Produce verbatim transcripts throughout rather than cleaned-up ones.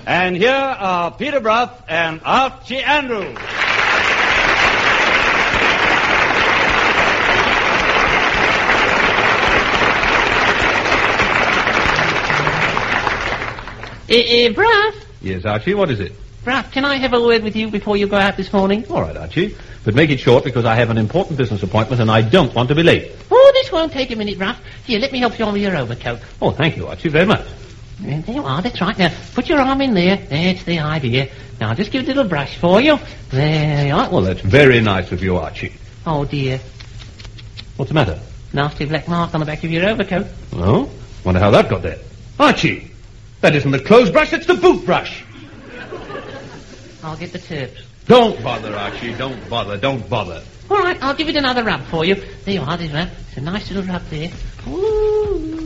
And here are Peter Brough and Archie Andrews. Uh, uh, Brough? Yes, Archie, what is it? Brough, can I have a word with you before you go out this morning? All right, Archie, but make it short because I have an important business appointment and I don't want to be late. Oh, this won't take a minute, Brough. Here, let me help you on with your overcoat. Oh, thank you, Archie, very much. There you are, that's right. Now, put your arm in there. That's the idea. Now, I'll just give it a little brush for you. There you are. Well, that's very nice of you, Archie. Oh, dear. What's the matter? Nasty black mark on the back of your overcoat. Oh? Wonder how that got there. Archie! That isn't the clothes brush, it's the boot brush. I'll get the tips. Don't bother, Archie. Don't bother. Don't bother. All right, I'll give it another rub for you. There you are, there's a, it's a nice little rub there. Ooh.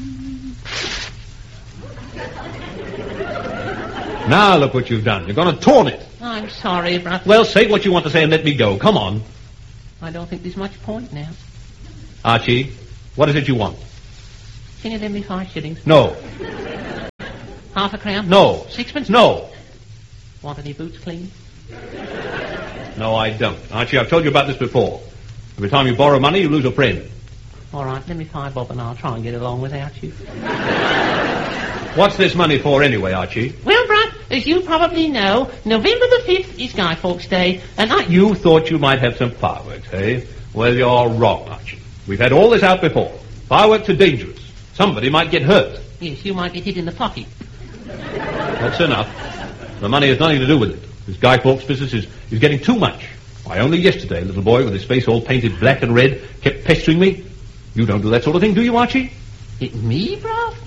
Now look what you've done. You're going to torn it. I'm sorry, Brough. Well, say what you want to say and let me go. Come on. I don't think there's much point now. Archie, what is it you want? Can you lend me five shillings? No. Half a crown? No. Sixpence? No. Want any boots cleaned? No, I don't. Archie, I've told you about this before. Every time you borrow money, you lose a friend. All right, let me five bob and I'll try and get along without you. What's this money for anyway, Archie? Well, Brough, as you probably know, November the fifth is Guy Fawkes Day, and I... You thought you might have some fireworks, eh? Well, you're wrong, Archie. We've had all this out before. Fireworks are dangerous. Somebody might get hurt. Yes, you might get hit in the pocket. That's enough. The money has nothing to do with it. This Guy Fawkes business is, is getting too much. Why, only yesterday, a little boy with his face all painted black and red kept pestering me. You don't do that sort of thing, do you, Archie? It me, Brough?